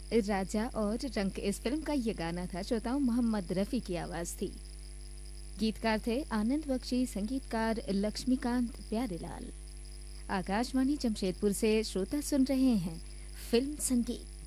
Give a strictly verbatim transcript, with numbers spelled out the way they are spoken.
राजा और रंक इस फिल्म का ये गाना था। श्रोताओं, मोहम्मद रफ़ी की आवाज़ थी। गीतकार थे आनंद बख्शी, संगीतकार लक्ष्मीकांत प्यारेलाल। आकाशवाणी जमशेदपुर से श्रोता सुन रहे हैं फिल्म संगीत।